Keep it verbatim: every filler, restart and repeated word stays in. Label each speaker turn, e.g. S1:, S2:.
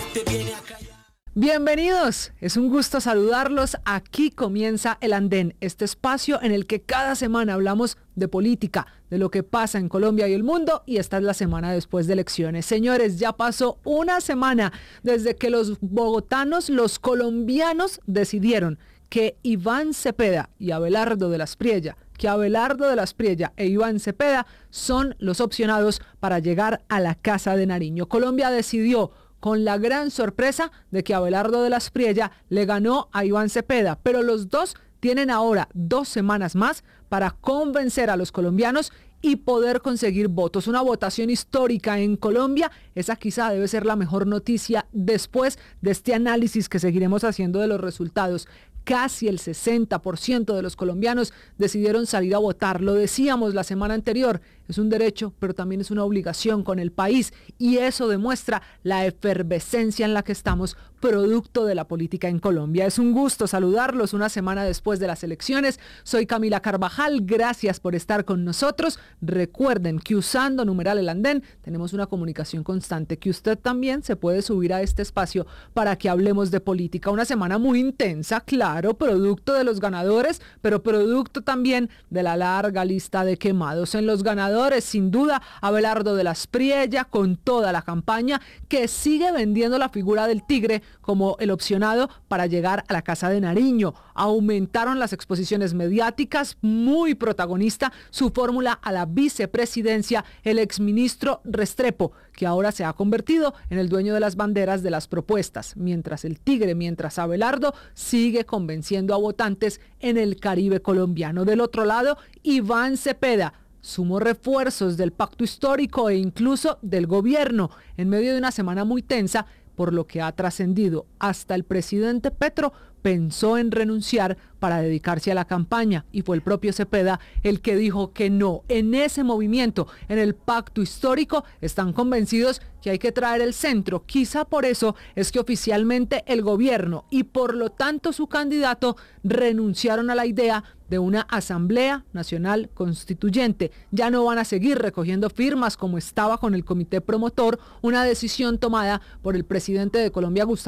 S1: te viene a callar.
S2: Bienvenidos, es un gusto saludarlos. Aquí comienza El Andén, este espacio en el que cada semana hablamos de política, de lo que pasa en Colombia y el mundo, y esta es la semana después de elecciones. Señores, ya pasó una semana desde que los bogotanos, los colombianos, decidieron que Iván Cepeda y Abelardo de la Espriella, que Abelardo de la Espriella e Iván Cepeda son los opcionados para llegar a la Casa de Nariño. Colombia decidió con la gran sorpresa de que Abelardo de la Espriella le ganó a Iván Cepeda, pero los dos tienen ahora dos semanas más para convencer a los colombianos y poder conseguir votos. Una votación histórica en Colombia. Esa quizá debe ser la mejor noticia después de este análisis que seguiremos haciendo de los resultados. Casi el sesenta por ciento de los colombianos decidieron salir a votar. Lo decíamos la semana anterior, es un derecho, pero también es una obligación con el país, y eso demuestra la efervescencia en la que estamos, producto de la política en Colombia. Es un gusto saludarlos una semana después de las elecciones. Soy Camila Carvajal, gracias por estar con nosotros. Recuerden que usando numeral El Andén tenemos una comunicación constante, que usted también se puede subir a este espacio para que hablemos de política. Una semana muy intensa, claro, producto de los ganadores, pero producto también de la larga lista de quemados. En los ganadores, sin duda, Abelardo de la Espriella, con toda la campaña, que sigue vendiendo la figura del tigre como el opcionado para llegar a la Casa de Nariño. Aumentaron las exposiciones mediáticas, muy protagonista su fórmula a la vicepresidencia, el exministro Restrepo, que ahora se ha convertido en el dueño de las banderas de las propuestas, mientras el tigre, mientras Abelardo sigue convenciendo a votantes en el Caribe colombiano. Del otro lado, Iván Cepeda sumó refuerzos del pacto histórico e incluso del gobierno en medio de una semana muy tensa, por lo que ha trascendido. Hasta el presidente Petro pensó en renunciar para dedicarse a la campaña, y fue el propio Cepeda el que dijo que no. En ese movimiento, en el pacto histórico, están convencidos que hay que traer el centro. Quizá por eso es que oficialmente el gobierno y por lo tanto su candidato renunciaron a la idea de una Asamblea Nacional Constituyente. Ya no van a seguir recogiendo firmas como estaba con el comité promotor, una decisión tomada por el presidente de Colombia, Gustavo